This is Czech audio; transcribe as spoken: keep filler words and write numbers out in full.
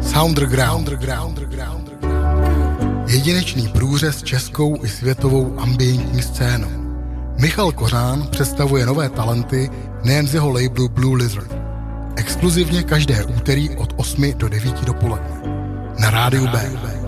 Soundground. Jedinečný průřez českou i světovou ambientní scénou. Michal Kořán představuje nové talenty nejen z jeho labelu Blue Lizard. Exkluzivně každé úterý od osmi do devíti dopoledne. Na rádiu B.